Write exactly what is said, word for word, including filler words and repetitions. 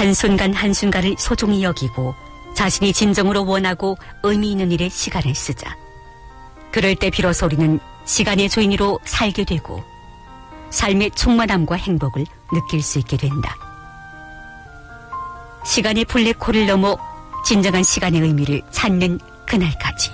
한순간 한순간을 소중히 여기고 자신이 진정으로 원하고 의미 있는 일에 시간을 쓰자. 그럴 때 비로소 우리는 시간의 주인으로 살게 되고 삶의 충만함과 행복을 느낄 수 있게 된다. 시간의 블랙홀을 넘어 진정한 시간의 의미를 찾는 그날까지.